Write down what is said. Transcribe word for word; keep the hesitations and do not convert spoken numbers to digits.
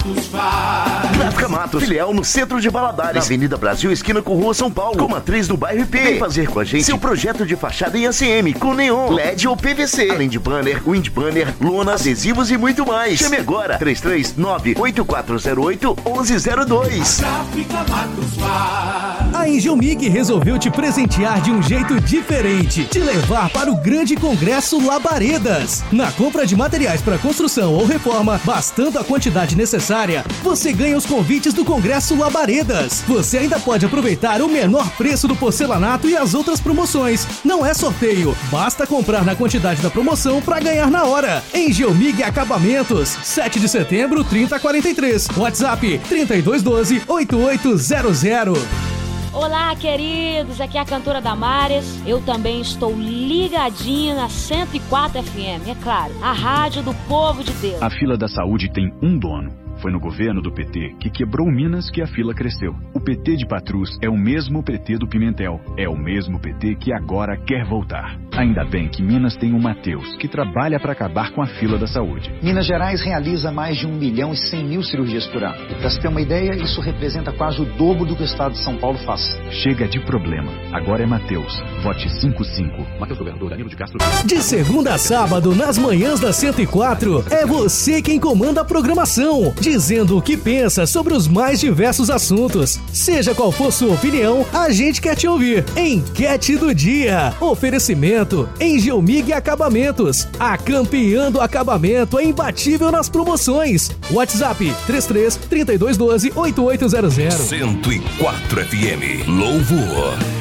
Matos vai. Gráfica Matos, filial no centro de Valadares, na Avenida Brasil, esquina com Rua São Paulo, com matriz no bairro I P. Vem fazer com a gente seu projeto de fachada em A C M, com neon, L E D ou P V C, além de banner, wind banner, lonas, adesivos e muito mais. Chame agora, três três nove, oito quatro zero oito, um um zero dois. Gráfica Matos vai. A Engelmig resolveu te presentear de um jeito diferente, te levar para o grande congresso Labaredas. Na compra de materiais para construção ou reforma, bastando a quantidade necessária, você ganha os convites do congresso Labaredas. Você ainda pode aproveitar o menor preço do porcelanato e as outras promoções. Não é sorteio, basta comprar na quantidade da promoção para ganhar na hora. Engelmig Acabamentos, sete de setembro, trinta quarenta e três. WhatsApp trinta e dois doze, oitenta e oito zero zero. Olá, queridos, aqui é a cantora Damares. Eu também estou ligadinha na cento e quatro F M, é claro, a rádio do povo de Deus. A fila da saúde tem um dono. Foi no governo do P T que quebrou Minas que a fila cresceu. O P T de Patrus é o mesmo P T do Pimentel. É o mesmo P T que agora quer voltar. Ainda bem que Minas tem o Matheus, que trabalha para acabar com a fila da saúde. Minas Gerais realiza mais de um milhão e cem mil cirurgias por ano. Para se ter uma ideia, isso representa quase o dobro do que o estado de São Paulo faz. Chega de problema. Agora é Matheus. Vote cinco cinco. Matheus Governador, Danilo de Castro. De segunda a sábado, nas manhãs da cento e quatro, é você quem comanda a programação, dizendo o que pensa sobre os mais diversos assuntos. Seja qual for sua opinião, a gente quer te ouvir. Enquete do dia. Oferecimento Engelmig Acabamentos. A campeã do acabamento é imbatível nas promoções. WhatsApp três três, trinta e dois doze, oitenta e oito zero zero. cento e quatro F M. Louvor.